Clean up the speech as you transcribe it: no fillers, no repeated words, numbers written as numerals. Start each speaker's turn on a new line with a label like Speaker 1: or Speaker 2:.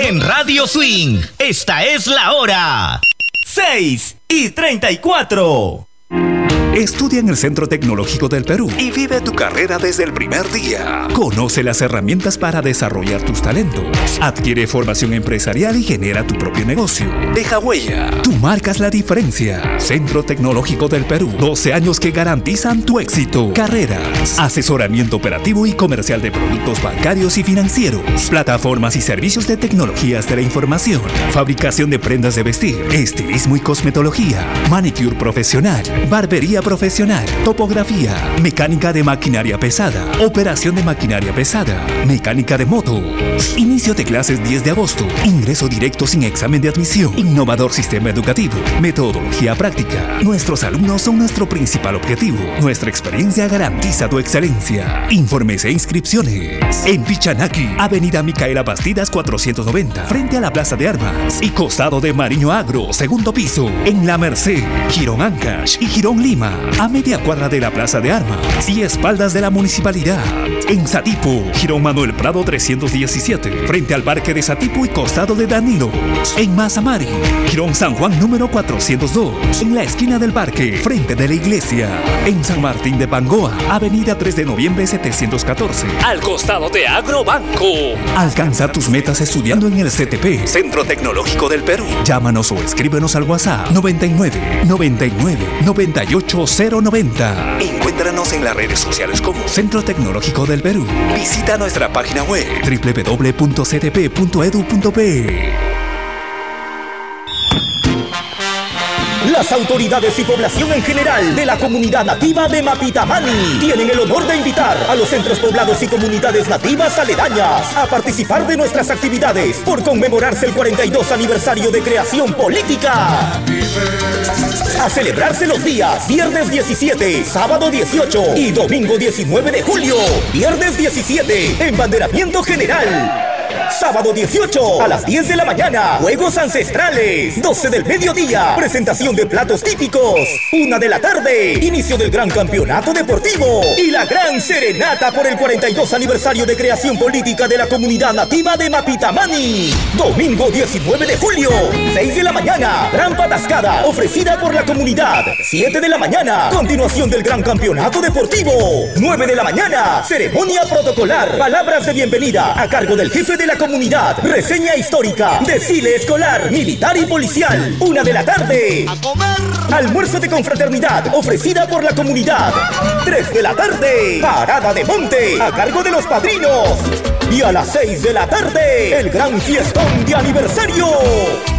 Speaker 1: En Radio Swing, esta es la hora.
Speaker 2: 6:34.
Speaker 3: Estudia en el Centro Tecnológico del Perú y vive tu carrera desde el primer día. Conoce las herramientas para desarrollar tus talentos. Adquiere formación empresarial y genera tu propio negocio. Deja huella. Tú marcas la diferencia. Centro Tecnológico del Perú. 12 años que garantizan tu éxito. Carreras, asesoramiento operativo y comercial de productos bancarios y financieros. Plataformas y servicios de tecnologías de la información. Fabricación de prendas de vestir. Estilismo y cosmetología. Manicure profesional. Barbería profesional, topografía, mecánica de maquinaria pesada, operación de maquinaria pesada, mecánica de motos. Inicio de clases 10 de agosto, ingreso directo sin examen de admisión, innovador sistema educativo, metodología práctica. Nuestros alumnos son nuestro principal objetivo. Nuestra experiencia garantiza tu excelencia. Informes e inscripciones en Pichanaki, Avenida Micaela Bastidas 490, frente a la Plaza de Armas y costado de Mariño Agro, segundo piso, en La Merced, Girón Ancash y Girón Lima, a media cuadra de la Plaza de Armas y espaldas de la municipalidad. En Satipo, Girón Manuel Prado 317, frente al Parque de Satipo y costado de Danilo. En Mazamari, Girón San Juan número 402, en la esquina del parque, frente de la iglesia. En San Martín de Pangoa, Avenida 3 de Noviembre 714, al costado de Agrobanco. Alcanza tus metas estudiando en el CTP, Centro Tecnológico del Perú. Llámanos o escríbenos al WhatsApp 99 99 98 090. Encuéntranos en las redes sociales como Centro Tecnológico del Perú. Visita nuestra página web www.ctp.edu.pe.
Speaker 2: Las autoridades y población en general de la comunidad nativa de Mapitamani tienen el honor de invitar a los centros poblados y comunidades nativas aledañas a participar de nuestras actividades por conmemorarse el 42 aniversario de creación política. A celebrarse los días viernes 17, sábado 18 y domingo 19 de julio. Viernes 17, embanderamiento general. Sábado 18, a las 10 de la mañana, juegos ancestrales. 12 del mediodía, presentación de platos típicos. 1 de la tarde, inicio del gran campeonato deportivo. Y la gran serenata por el 42 aniversario de creación política de la comunidad nativa de Mapitamani. Domingo 19 de julio, 6 de la mañana, gran patascada ofrecida por la comunidad. 7 de la mañana, continuación del gran campeonato deportivo. 9 de la mañana, ceremonia protocolar. Palabras de bienvenida a cargo del jefe de la comunidad, reseña histórica, desfile escolar, militar y policial. 1 de la tarde, a comer. Almuerzo de confraternidad ofrecida por la comunidad. 3 de la tarde, parada de monte a cargo de los padrinos. Y a las 6 de la tarde, el gran fiestón de aniversario.